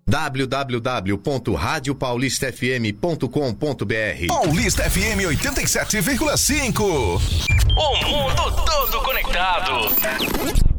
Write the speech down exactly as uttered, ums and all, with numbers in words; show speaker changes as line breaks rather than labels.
w w w ponto rádio paulista f m ponto com ponto b r.
Paulista F M oitenta e sete vírgula cinco.
O mundo todo conectado.